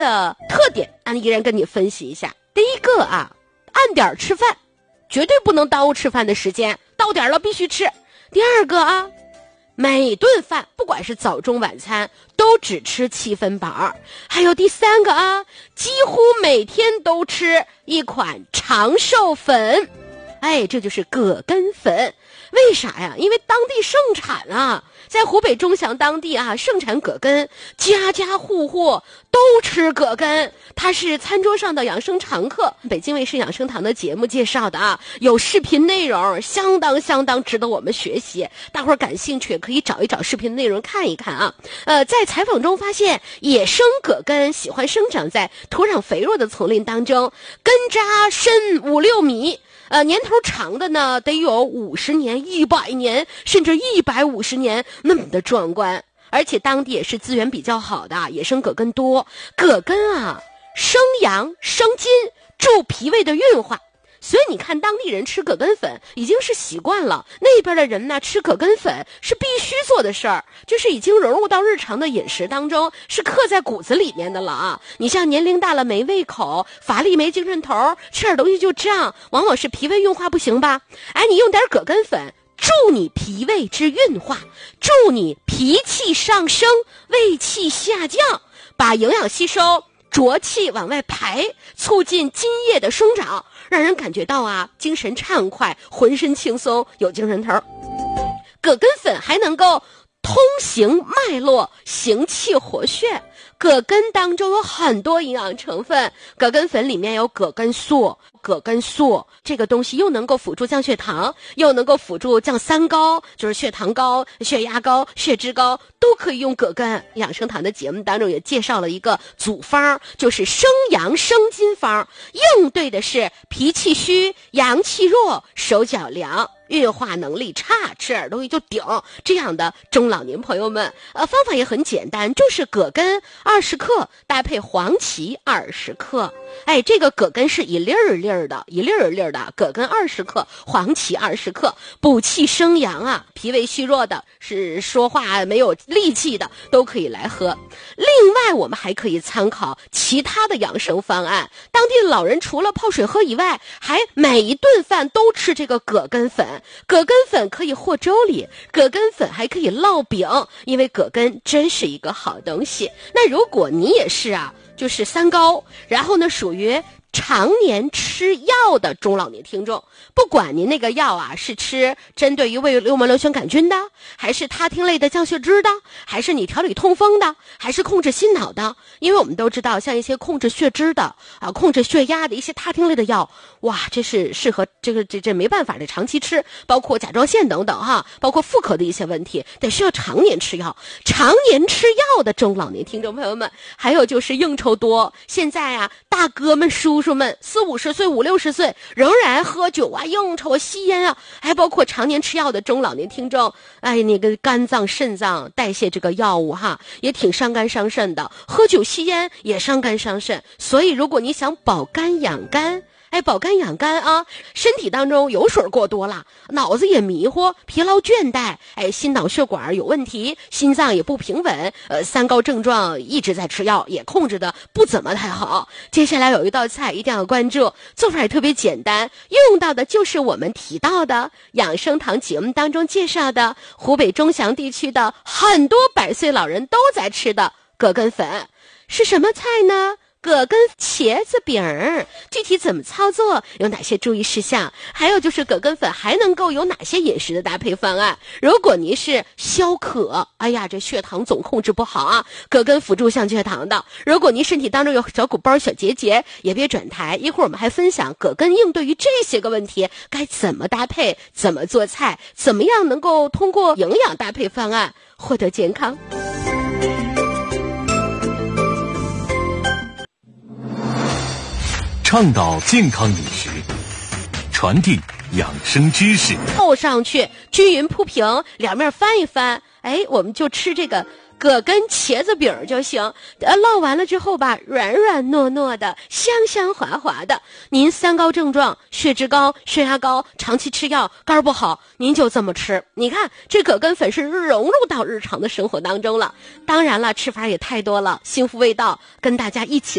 的特点依然跟你分析一下。第一个按点吃饭，绝对不能耽误吃饭的时间，到点了必须吃。第二个每顿饭不管是早中晚餐都只吃7分饱。还有第三个几乎每天都吃一款长寿粉，这就是葛根粉。为啥呀？因为当地盛产在湖北钟祥当地盛产葛根，家家户户都吃葛根，它是餐桌上的养生常客。北京卫视养生堂的节目介绍的有视频内容，相当值得我们学习。大伙儿感兴趣可以找一找视频内容看一看在采访中发现，野生葛根喜欢生长在土壤肥沃的丛林当中，根扎深5-6米。年头长的呢，得有50年、100年，甚至150年那么的壮观。而且当地也是资源比较好的，野生葛根多。葛根生阳生津，助脾胃的运化。所以你看当地人吃葛根粉已经是习惯了，那边的人呢吃葛根粉是必须做的事儿，就是已经融入到日常的饮食当中，是刻在骨子里面的了你像年龄大了没胃口，乏力没精神头，吃点东西就胀，往往是脾胃运化不行吧。你用点葛根粉助你脾胃之运化，助你脾气上升，胃气下降，把营养吸收，浊气往外排，促进津液的生长，让人感觉到精神畅快，浑身轻松，有精神头。葛根粉还能够通行脉络，行气活血。葛根当中有很多营养成分，葛根粉里面有葛根素，这个东西又能够辅助降血糖，又能够辅助降三高，就是血糖高、血压高、血脂高，都可以用葛根。养生堂的节目当中也介绍了一个组方，就是生阳生津方，应对的是脾气虚、阳气弱、手脚凉、运化能力差，吃点东西就顶这样的中老年朋友们。方法也很简单，就是葛根20克搭配黄芪20克。这个葛根是一粒儿的，葛根20克，黄芪20克，补气生阳脾胃虚弱的，是说话没有力气的，都可以来喝。另外我们还可以参考其他的养生方案，当地的老人除了泡水喝以外，还每一顿饭都吃这个葛根粉。葛根粉可以和粥里，葛根粉还可以烙饼，因为葛根真是一个好东西。那如果你也是就是三高，然后呢属于常年吃药的中老年听众，不管您那个药是吃针对于胃幽门螺旋杆菌的，还是他汀类的降血脂的，还是你调理痛风的，还是控制心脑的。因为我们都知道像一些控制血脂的控制血压的一些他汀类的药，这是适合这没办法的长期吃，包括甲状腺等等包括妇科的一些问题，得需要常年吃药。常年吃药的中老年听众朋友们，还有就是应酬多，现在大哥们叔叔们40-50岁50-60岁仍然喝酒应酬吸烟还包括常年吃药的中老年听众，那个肝脏肾脏代谢这个药物也挺伤肝伤肾的，喝酒吸烟也伤肝伤肾。所以如果你想保肝养肝，保肝养肝身体当中油水过多了，脑子也迷糊，疲劳倦怠，心脑血管有问题，心脏也不平稳，三高症状一直在吃药，也控制的不怎么太好。接下来有一道菜一定要关注，做法也特别简单，用到的就是我们提到的养生堂节目当中介绍的湖北钟祥地区的很多100岁老人都在吃的葛根粉。是什么菜呢？葛根茄子饼，具体怎么操作，有哪些注意事项，还有就是葛根粉还能够有哪些饮食的搭配方案。如果您是消渴，这血糖总控制不好葛根辅助降血糖的。如果您身体当中有小鼓包小结节，也别转台，一会儿我们还分享葛根应对于这些个问题该怎么搭配，怎么做菜，怎么样能够通过营养搭配方案获得健康。 倡导健康饮食，传递养生知识， 泡上去均匀铺平，两面翻一翻，我们就吃这个葛根茄子饼就行。烙完了之后吧，软软糯糯的，香香滑滑的。您三高症状，血脂高、血压高，长期吃药，肝不好，您就这么吃。你看这葛根粉是融入到日常的生活当中了。当然了，吃法也太多了，幸福味道跟大家一起